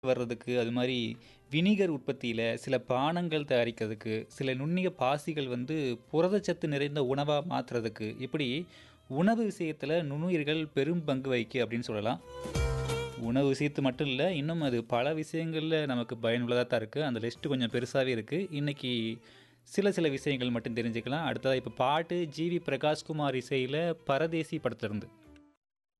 வர்றதுக்கு, அது மாரி வினிகர் உற்பத்தியில, சில பானங்கள் தயாரிக்கிறதுக்கு, சில நுண்ணிய பாசிகள் வந்து புரதச்சத்து நிறைந்த உணவா மாத்துறதுக்கு, இப்படி உணவு விஷயத்துல நுண்ணுயிர்கள் பெரும் பங்கு வகிக்கு அப்படின்னு சொல்லலாம். உணவு விஷயத்து மட்டும் இல்ல, இன்னும் அது பல விஷயங்கள்ல நமக்கு பயனுள்ளதா தான் இருக்கு. அந்த லிஸ்ட் கொஞ்சம் பெருசாவே இருக்கு. இன்னைக்கு சில சில விஷயங்கள் மட்டும் தெரிஞ்சுக்கலாம். அடுத்ததா இப்ப பாட்டு ஜி.வி. பிரகாஷ்குமார் இசையில பரதேசி படத்துலருந்து.